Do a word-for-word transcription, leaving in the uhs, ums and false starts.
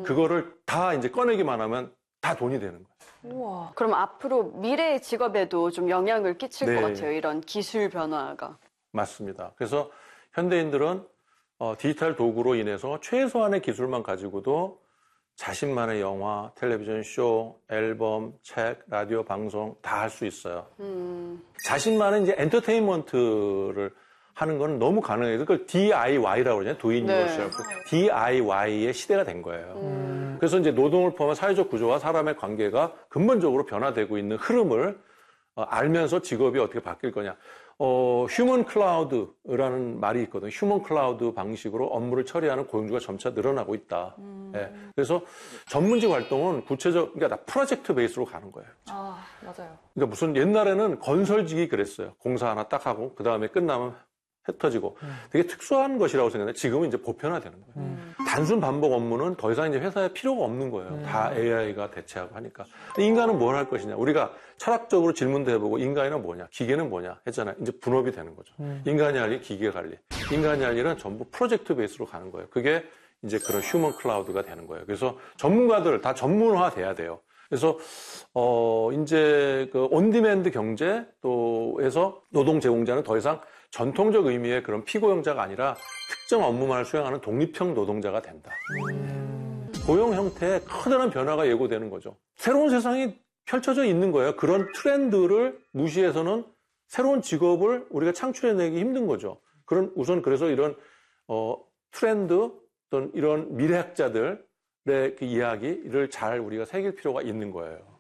그거를 다 이제 꺼내기만 하면 다 돈이 되는 거예요. 우와. 그럼 앞으로 미래의 직업에도 좀 영향을 끼칠 네. 것 같아요. 이런 기술 변화가. 맞습니다. 그래서 현대인들은 어, 디지털 도구로 인해서 최소한의 기술만 가지고도 자신만의 영화, 텔레비전 쇼, 앨범, 책, 라디오 방송 다 할 수 있어요. 음. 자신만의 이제 엔터테인먼트를 하는 건 너무 가능해요. 그걸 디아이와이라고 그러잖아요. Do it yourself. 디아이와이의 시대가 된 거예요. 음. 그래서 이제 노동을 포함한 사회적 구조와 사람의 관계가 근본적으로 변화되고 있는 흐름을 어, 알면서 직업이 어떻게 바뀔 거냐. 어, 휴먼 클라우드라는 말이 있거든요. 휴먼 클라우드 방식으로 업무를 처리하는 고용주가 점차 늘어나고 있다. 음. 예. 그래서 전문직 활동은 구체적, 그러니까 다 프로젝트 베이스로 가는 거예요. 아, 맞아요. 그러니까 무슨 옛날에는 건설직이 그랬어요. 공사 하나 딱 하고 그 다음에 끝나면 흩어지고 음. 되게 특수한 것이라고 생각했는데 지금은 이제 보편화되는 거예요. 음. 단순 반복 업무는 더 이상 이제 회사에 필요가 없는 거예요. 음. 다 에이아이가 대체하고 하니까. 근데 인간은 뭘 할 것이냐. 우리가 철학적으로 질문도 해보고 인간이는 뭐냐, 기계는 뭐냐 했잖아요. 이제 분업이 되는 거죠. 음. 인간이 할 일, 기계가 할 일. 인간이 할 일은 전부 프로젝트 베이스로 가는 거예요. 그게 이제 그런 휴먼 클라우드가 되는 거예요. 그래서 전문가들 다 전문화 돼야 돼요. 그래서 어 이제 그 온디맨드 경제 또에서 노동 제공자는 더 이상 전통적 의미의 그런 피고용자가 아니라 특정 업무만을 수행하는 독립형 노동자가 된다. 음. 고용 형태에 커다란 변화가 예고되는 거죠. 새로운 세상이 펼쳐져 있는 거예요. 그런 트렌드를 무시해서는 새로운 직업을 우리가 창출해내기 힘든 거죠. 그런 우선 그래서 이런 어 트렌드 또는 이런 미래학자들의 그 이야기를 잘 우리가 새길 필요가 있는 거예요.